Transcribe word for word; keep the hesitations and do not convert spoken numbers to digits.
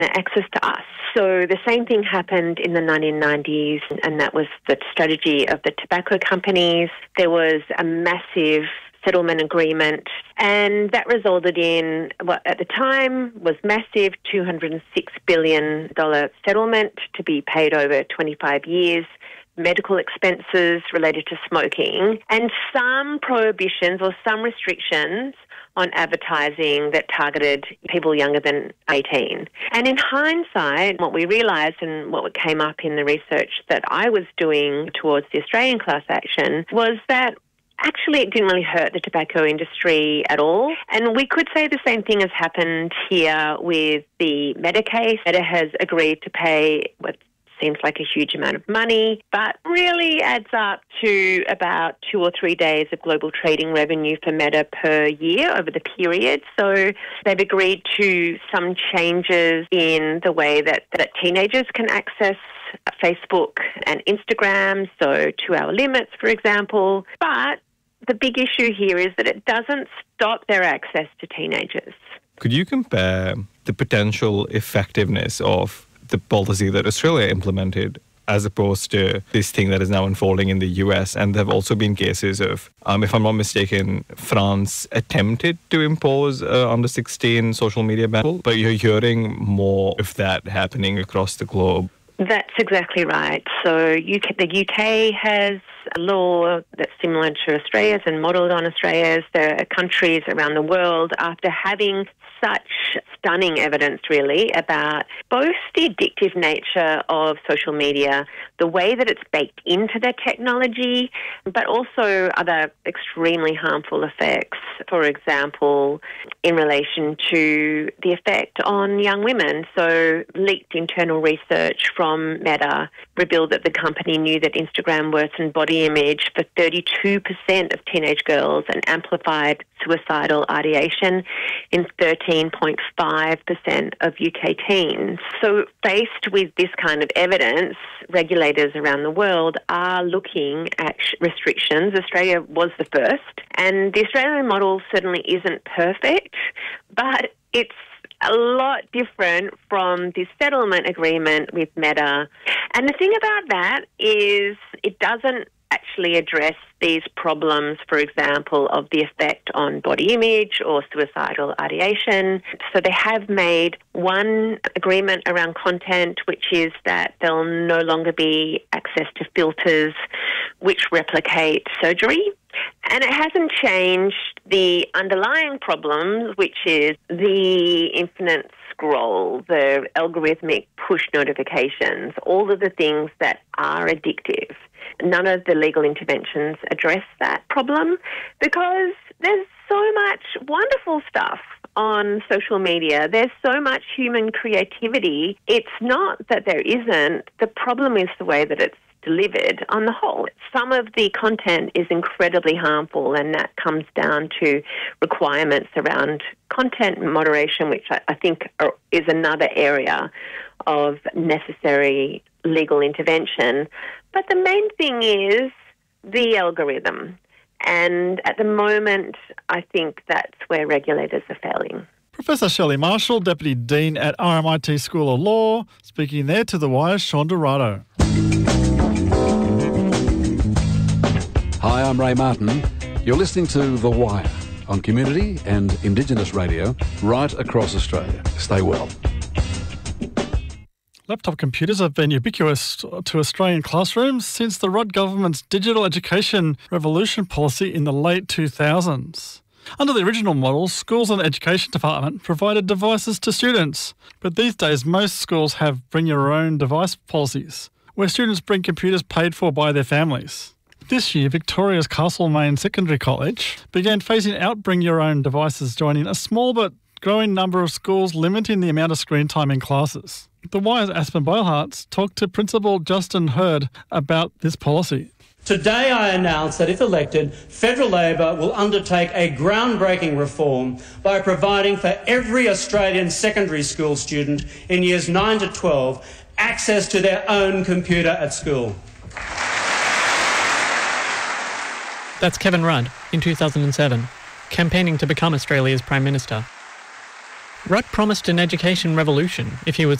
access to us. So the same thing happened in the nineteen nineties, and that was the strategy of the tobacco companies. There was a massive settlement agreement, and that resulted in what at the time was massive two hundred six billion dollars settlement to be paid over twenty-five years, medical expenses related to smoking, and some prohibitions or some restrictions on advertising that targeted people younger than eighteen. And in hindsight, what we realised and what came up in the research that I was doing towards the Australian class action was that actually it didn't really hurt the tobacco industry at all. And we could say the same thing has happened here with the Meta case. Meta has agreed to pay what seems like a huge amount of money, but really adds up to about two or three days of global trading revenue for Meta per year over the period. So they've agreed to some changes in the way that, that teenagers can access Facebook and Instagram, so two-hour limits, for example. But the big issue here is that it doesn't stop their access to teenagers. Could you compare the potential effectiveness of the policy that Australia implemented as opposed to this thing that is now unfolding in the U S? And there have also been cases of, um, if I'm not mistaken, France attempted to impose uh, under sixteen social media ban, but you're hearing more of that happening across the globe. That's exactly right. So U K, the U K has a law that's similar to Australia's and modelled on Australia's. There are countries around the world, after having such stunning evidence, really, about both the addictive nature of social media, the way that it's baked into their technology, but also other extremely harmful effects. For example, in relation to the effect on young women. So leaked internal research from Meta revealed that the company knew that Instagram worsened body image for thirty-two percent of teenage girls and amplified suicidal ideation in thirteen point five percent of U K teens. So faced with this kind of evidence, regulators around the world are looking at restrictions. Australia was the first, and the Australian model certainly isn't perfect, but it's a lot different from the settlement agreement with Meta. And the thing about that is it doesn't actually address these problems, for example, of the effect on body image or suicidal ideation. So they have made one agreement around content, which is that there'll no longer be access to filters which replicate surgery. And it hasn't changed the underlying problems, which is the infinite scroll, the algorithmic push notifications, all of the things that are addictive. None of the legal interventions address that problem because there's so much wonderful stuff on social media. There's so much human creativity. It's not that there isn't. The problem is the way that it's delivered on the whole. Some of the content is incredibly harmful, and that comes down to requirements around content moderation, which I, I think are, is another area of necessary legal intervention. But the main thing is the algorithm. And at the moment, I think that's where regulators are failing. Professor Shelley Marshall, Deputy Dean at R M I T School of Law, speaking there to The Wire's Sean Dorado. Hi, I'm Ray Martin. You're listening to The Wire on Community and Indigenous Radio right across Australia. Stay well. Laptop computers have been ubiquitous to Australian classrooms since the Rudd government's digital education revolution policy in the late two thousands. Under the original model, schools and the education department provided devices to students. But these days, most schools have bring-your-own-device policies, where students bring computers paid for by their families. This year, Victoria's Castlemaine Secondary College began phasing out bring-your-own-devices, joining a small but growing number of schools limiting the amount of screen time in classes. The Wire's Aspen Beilhartz talked to Principal Justin Hurd about this policy. Today I announce that if elected, Federal Labor will undertake a groundbreaking reform by providing for every Australian secondary school student in years nine to twelve access to their own computer at school. That's Kevin Rudd in two thousand seven, campaigning to become Australia's Prime Minister. Rudd promised an education revolution if he was